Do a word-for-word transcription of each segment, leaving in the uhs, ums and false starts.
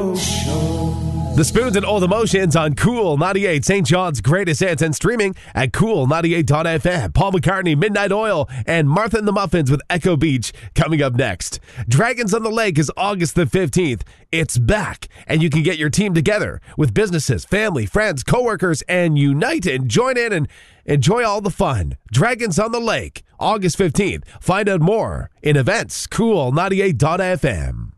Emotion. The Spoons and Old Emotions on Cool ninety-eight, Saint John's greatest hits, and streaming at cool ninety-eight dot f m. Paul McCartney, Midnight Oil, and Martha and the Muffins with Echo Beach coming up next. Dragons on the Lake is August the fifteenth. It's back, and you can get your team together with businesses, family, friends, coworkers, and unite and join in and enjoy all the fun. Dragons on the Lake, August fifteenth. Find out more in events, cool ninety-eight dot f m.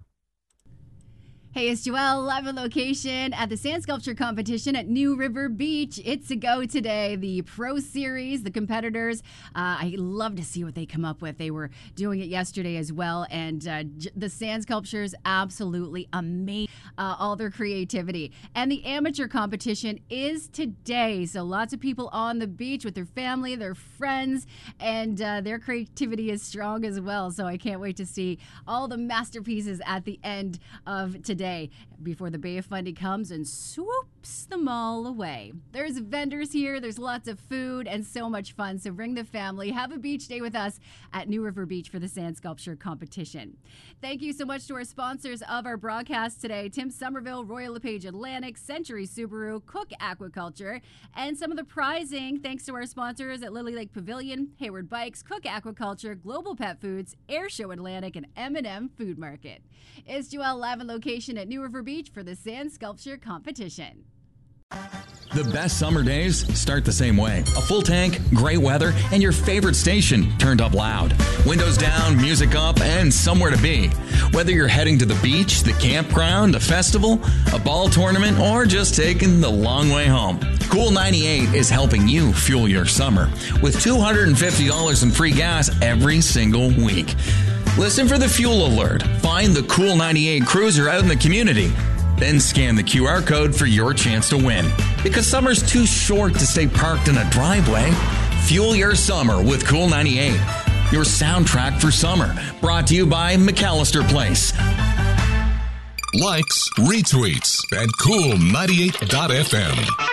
Hey, it's Joelle, live on location at the Sand Sculpture Competition at New River Beach. It's a go today. The Pro Series, the competitors, uh, I love to see what they come up with. They were doing it yesterday as well, and uh, j- the Sand Sculptures, absolutely amazing, uh, all their creativity. And the amateur competition is today, so lots of people on the beach with their family, their friends, and uh, their creativity is strong as well, so I can't wait to see all the masterpieces at the end of today. Day before the Bay of Fundy comes and swoops them all away. There's vendors here, there's lots of food and so much fun, so bring the family, have a beach day with us at New River Beach for the Sand Sculpture Competition. Thank you so much to our sponsors of our broadcast today, Tim Somerville, Royal LePage Atlantic, Century Subaru, Cook Aquaculture, and some of the prizing thanks to our sponsors at Lily Lake Pavilion, Hayward Bikes, Cook Aquaculture, Global Pet Foods, Air Show Atlantic, and M and M Food Market. It's Joelle live on location at New River Beach for the Sand Sculpture Competition. The best summer days start the same way. A full tank, great weather, and your favorite station turned up loud. Windows down, music up, and somewhere to be. Whether you're heading to the beach, the campground, a festival, a ball tournament, or just taking the long way home, Cool ninety-eight is helping you fuel your summer with two hundred fifty dollars in free gas every single week. Listen for the fuel alert. Find the Cool ninety-eight cruiser out in the community. Then scan the Q R code for your chance to win. Because summer's too short to stay parked in a driveway. Fuel your summer with Cool ninety-eight. Your soundtrack for summer. Brought to you by McAllister Place. Likes, retweets at cool ninety-eight dot f m.